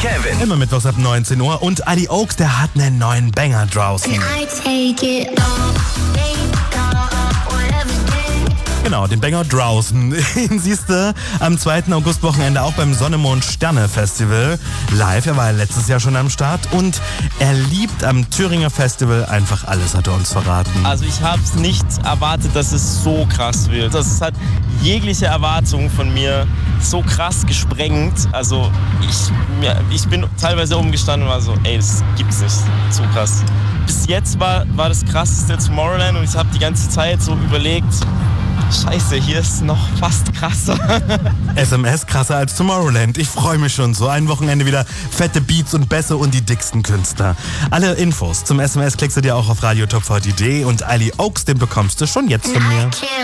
Kevin. Immer mittwochs ab 19 Uhr. Und Ali Oaks, der hat einen neuen Banger draußen. Genau, den Banger draußen. Den siehst du am 2. August-Wochenende auch beim Sonne-Mond-Sterne-Festival live. Er war ja letztes Jahr schon am Start und er liebt am Thüringer Festival einfach alles, hat er uns verraten. Also ich habe es nicht erwartet, dass es so krass wird. Das hat jegliche Erwartung von mir so krass gesprengt. Also ich bin teilweise umgestanden und war so, ey, das gibt's nicht. So krass. Bis jetzt war das krasseste Tomorrowland und ich habe die ganze Zeit so überlegt, Scheiße, hier ist noch fast krasser. SMS krasser als Tomorrowland. Ich freue mich schon so. Ein Wochenende wieder fette Beats und Bässe und die dicksten Künstler. Alle Infos zum SMS klickst du dir auch auf radiotop40.de und Ali Oaks, den bekommst du schon jetzt von mir.